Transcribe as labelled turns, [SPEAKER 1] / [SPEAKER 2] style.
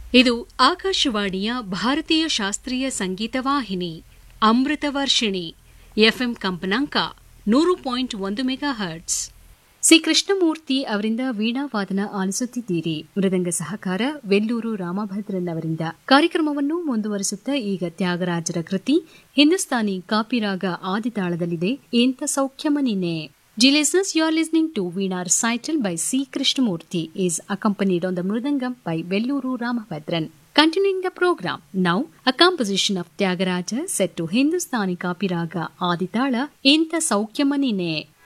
[SPEAKER 1] ಇದು ಆಕಾಶವಾಣಿಯ ಭಾರತೀಯ ಶಾಸ್ತ್ರೀಯ ಸಂಗೀತ ವಾಹಿನಿ ಅಮೃತವರ್ಷಿಣಿ ಎಫ್ಎಂ ಕಂಪನಾಂಕ 100.1 ಮೆಗಾಹರ್ಟ್ಸ್. ಸಿ ಕೃಷ್ಣಮೂರ್ತಿ ಅವರಿಂದ ವೀಣಾವಾದನ ಆಲಿಸುತ್ತಿದ್ದೀರಿ. ಮೃದಂಗ ಸಹಕಾರ ವೆಲ್ಲೂರು ರಾಮಭದ್ರನ್ ಅವರಿಂದ. ಕಾರ್ಯಕ್ರಮವನ್ನು ಮುಂದುವರಿಸುತ್ತಾ ಈಗ ತ್ಯಾಗರಾಜರ ಕೃತಿ ಹಿಂದೂಸ್ತಾನಿ ಕಾಪಿರಾಗ ಆದಿತಾಳದಲ್ಲಿದೆ ಇಂಥ ಸೌಖ್ಯಮನಿನೇ. Dear listeners, you are listening to Veena recital by C. Krishnamurti is accompanied on the Mridangam by Velluru Ramabhadran. Continuing the program, now a composition of Tyagaraja set to Hindustani Kapiraga Aditala Inta Saukyamanine.